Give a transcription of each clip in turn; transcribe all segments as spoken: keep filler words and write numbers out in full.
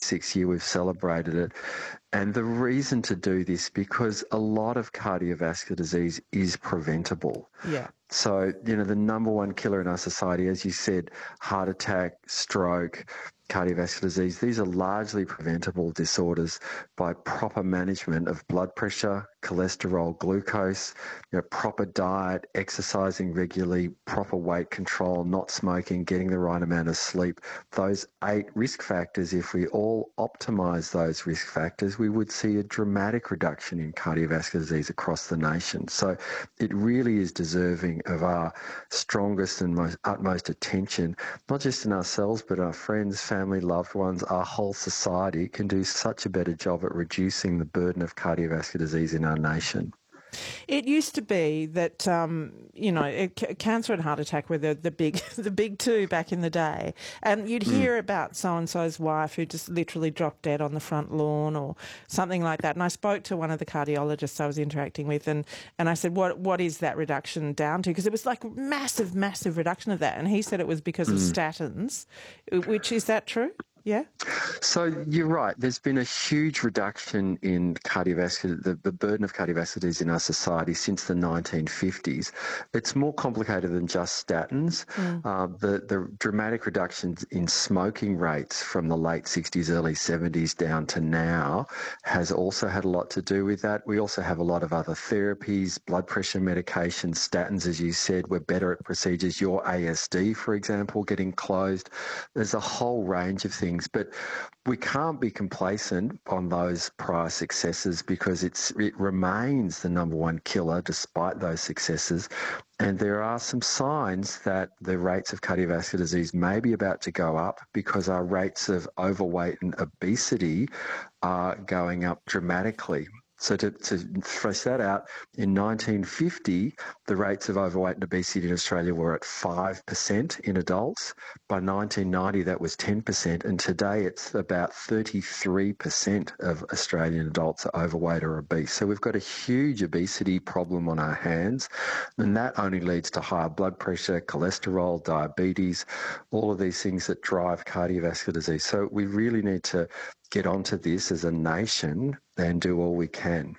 twenty-sixth year we've celebrated it. And the reason to do this, because a lot of cardiovascular disease is preventable. Yeah. So, you know, the number one killer in our society, as you said, heart attack, stroke, cardiovascular disease, these are largely preventable disorders by proper management of blood pressure, cholesterol, glucose, you know, proper diet, exercising regularly, proper weight control, not smoking, getting the right amount of sleep. Those eight risk factors, if we all optimise those risk factors, we would see a dramatic reduction in cardiovascular disease across the nation. So it really is deserving of our strongest and most utmost attention, not just in ourselves, but our friends, family, loved ones. Our whole society can do such a better job at reducing the burden of cardiovascular disease in our nation. It used to be that, um, you know, it, c- cancer and heart attack were the, the big the big two back in the day. And you'd hear mm. about so-and-so's wife who just literally dropped dead on the front lawn or something like that. And I spoke to one of the cardiologists I was interacting with and, and I said, what what is that reduction down to? Because it was like massive, massive reduction of that. And he said it was because mm. of statins, which, is that true? Yeah. So you're right. There's been a huge reduction in cardiovascular, the, the burden of cardiovascular disease in our society since the nineteen fifties. It's more complicated than just statins. Mm. Uh, the, the dramatic reductions in smoking rates from the late sixties, early seventies down to now has also had a lot to do with that. We also have a lot of other therapies, blood pressure medications, statins, as you said. We're better at procedures. Your A S D, for example, getting closed. There's a whole range of things. But we can't be complacent on those prior successes because it's it remains the number one killer despite those successes. And there are some signs that the rates of cardiovascular disease may be about to go up because our rates of overweight and obesity are going up dramatically. So to, to fresh that out, in nineteen fifty, the rates of overweight and obesity in Australia were at five percent in adults. By nineteen ninety, that was ten percent. And today it's about thirty-three percent of Australian adults are overweight or obese. So we've got a huge obesity problem on our hands. And that only leads to higher blood pressure, cholesterol, diabetes, all of these things that drive cardiovascular disease. So we really need to get onto this as a nation and do all we can.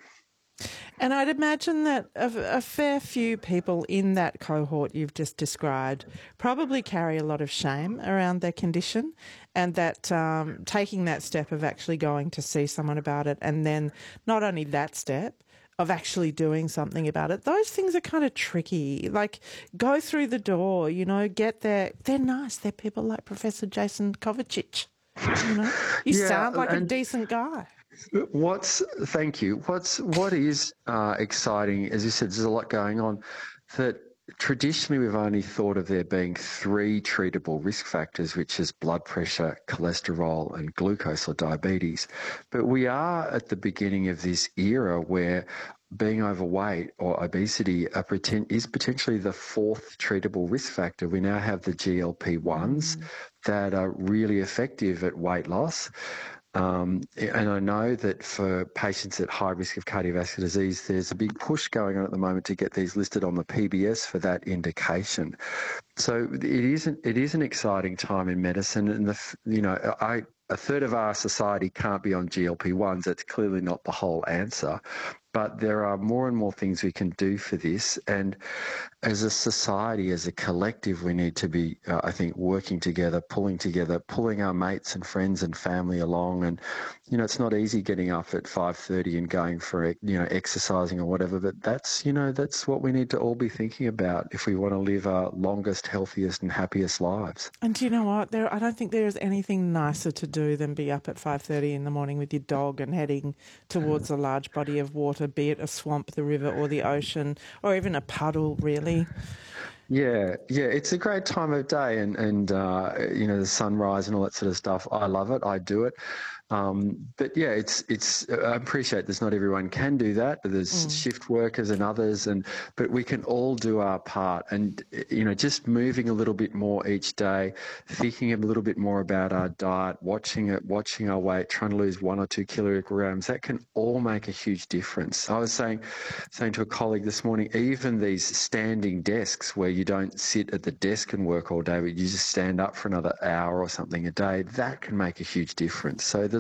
And I'd imagine that a, a fair few people in that cohort you've just described probably carry a lot of shame around their condition, and that um, taking that step of actually going to see someone about it, and then not only that step, of actually doing something about it, those things are kind of tricky. Like, go through the door, you know, get there. They're nice. They're people like Professor Jason Kovacic. You know, you yeah, sound like a decent guy. What's thank you. What's what is uh, exciting, as you said, there's a lot going on. That traditionally we've only thought of there being three treatable risk factors, which is blood pressure, cholesterol, and glucose or diabetes. But we are at the beginning of this era where being overweight or obesity are pretend, is potentially the fourth treatable risk factor. We now have the G L P ones mm. that are really effective at weight loss. Um, and I know that for patients at high risk of cardiovascular disease, there's a big push going on at the moment to get these listed on the P B S for that indication. So it is an, it is an exciting time in medicine, and the you know I. A third of our society can't be on G L P ones. That's clearly not the whole answer. But there are more and more things we can do for this. And as a society, as a collective, we need to be, uh, I think, working together, pulling together, pulling our mates and friends and family along. And, you know, it's not easy getting up at five thirty and going for, you know, exercising or whatever. But that's, you know, that's what we need to all be thinking about if we want to live our longest, healthiest and happiest lives. And do you know what? There, I don't think there is anything nicer to do than be up at five thirty in the morning with your dog and heading towards a large body of water, be it a swamp, the river or the ocean, or even a puddle, really. Yeah, yeah, it's a great time of day, and, and uh, you know, the sunrise and all that sort of stuff. I love it. I do it. Um, but yeah, it's it's. I appreciate there's not everyone can do that. But there's mm. shift workers and others, and but we can all do our part. And you know, just moving a little bit more each day, thinking a little bit more about our diet, watching it, watching our weight, trying to lose one or two kilograms. That can all make a huge difference. I was saying, saying to a colleague this morning, even these standing desks where you don't sit at the desk and work all day, but you just stand up for another hour or something a day, that can make a huge difference. So there's